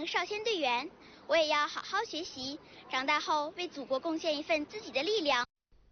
少先队员，我也要好好学习，长大后为祖国贡献一份自己的力量。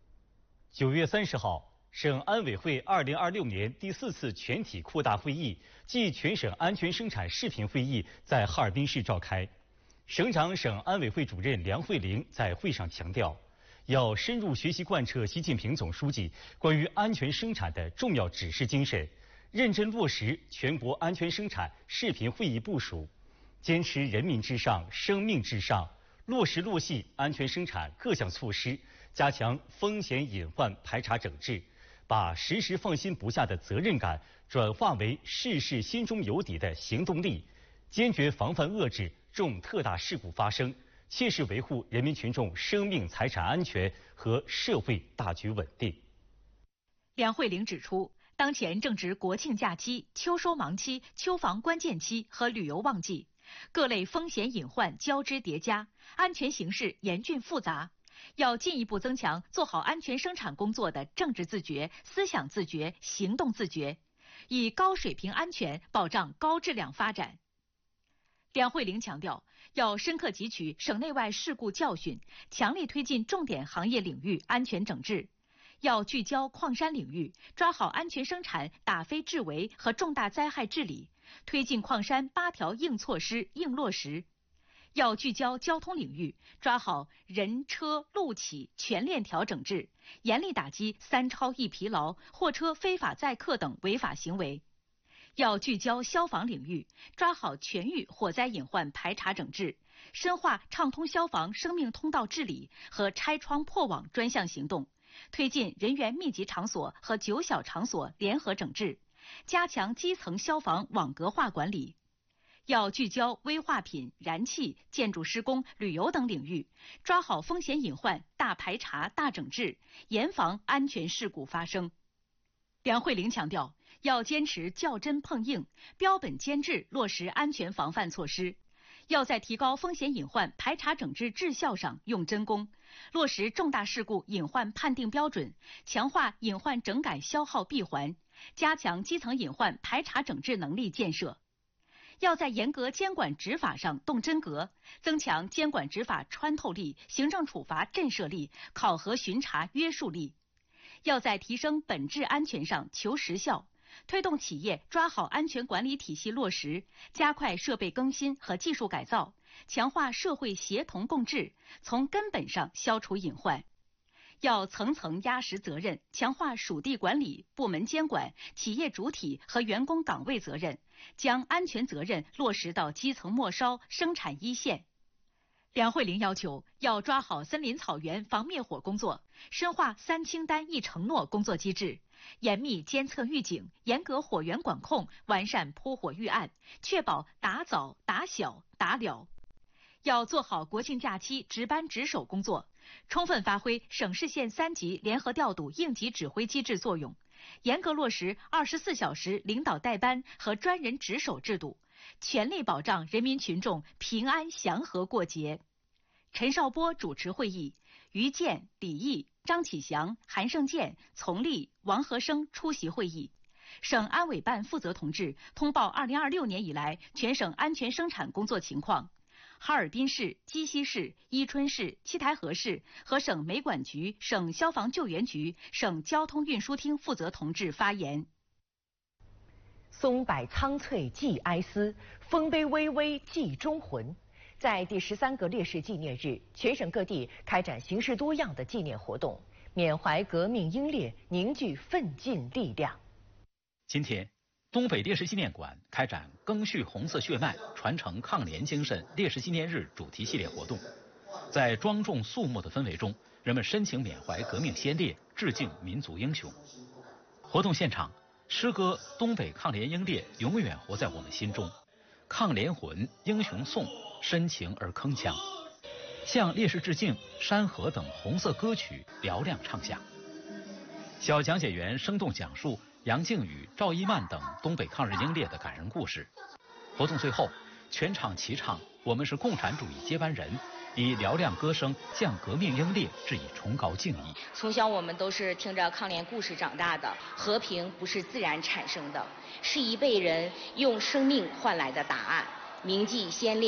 9月30号，省安委会2026年第4次全体扩大会议暨全省安全生产视频会议在哈尔滨市召开。省长、省安委会主任梁慧玲在会上强调，要深入学习贯彻习近平总书记关于安全生产的重要指示精神，认真落实全国安全生产视频会议部署，坚持人民至上、生命至上，落实落细安全生产各项措施，加强风险隐患排查整治，把时时放心不下的责任感转化为事事心中有底的行动力，坚决防范遏制重特大事故发生，切实维护人民群众生命财产安全和社会大局稳定。 梁慧玲指出，当前正值国庆假期、秋收忙期、秋防关键期和旅游旺季，各类风险隐患交织叠加，安全形势严峻复杂，要进一步增强做好安全生产工作的政治自觉、思想自觉、行动自觉，以高水平安全保障高质量发展。梁慧玲强调，要深刻汲取省内外事故教训，强力推进重点行业领域安全整治。要聚焦矿山领域，抓好安全生产打非治为和重大灾害治理，推进矿山8条硬措施硬落实。要聚焦交通领域，抓好人车路企全链条整治，严厉打击3超1疲劳、货车非法载客等违法行为。要聚焦消防领域，抓好全域火灾隐患排查整治，深化畅通消防生命通道治理和拆窗破网专项行动，推进人员密集场所和9小场所联合整治，加强基层消防网格化管理。要聚焦危化品、燃气、建筑施工、旅游等领域，抓好风险隐患大排查、大整治，严防安全事故发生。梁慧玲强调，要坚持较真碰硬、标本兼治落实安全防范措施，要在提高风险隐患排查整治质效上用真功，落实重大事故隐患判定标准，强化隐患整改消耗闭环，加强基层隐患排查整治能力建设。要在严格监管执法上动真格，增强监管执法穿透力、行政处罚震慑力、考核巡查约束力。要在提升本质安全上求实效，推动企业抓好安全管理体系落实，加快设备更新和技术改造，强化社会协同共治，从根本上消除隐患。要层层压实责任，强化属地管理、部门监管、企业主体和员工岗位责任，将安全责任落实到基层末梢、生产一线。梁慧玲要求，要抓好森林草原防灭火工作，深化3清单1承诺工作机制，严密监测预警，严格火源管控，完善扑火预案，确保打早、打小、打了。要做好国庆假期值班值守工作，充分发挥省市县3级联合调度应急指挥机制作用，严格落实24小时领导带班和专人值守制度，全力保障人民群众平安祥和过节。陈少波主持会议，于健、李毅、张启祥、韩胜建、丛立、王和生出席会议。省安委办负责同志通报2026年以来全省安全生产工作情况。哈尔滨市、鸡西市、伊春市、七台河市和省煤管局、省消防救援局、省交通运输厅负责同志发言。 松柏苍翠寄哀思，丰碑巍巍寄忠魂。在第13个烈士纪念日，全省各地开展形式多样的纪念活动，缅怀革命英烈，凝聚奋进力量。 今天，东北烈士纪念馆开展赓续红色血脉，传承抗联精神烈士纪念日主题系列活动。在庄重肃穆的氛围中，人们深情缅怀革命先烈，致敬民族英雄。活动现场，诗歌《东北抗联英烈永远活在我们心中》，抗联魂、英雄颂深情而铿锵，向烈士致敬、山河等红色歌曲嘹亮唱响。小讲解员生动讲述杨靖宇、赵一曼等东北抗日英烈的感人故事。活动最后，全场齐唱《我们是共产主义接班人》，以嘹亮歌声向革命英烈致以崇高敬意。 从小我们都是听着抗联故事长大的，和平不是自然产生的，是一辈人用生命换来的答案。铭记先烈。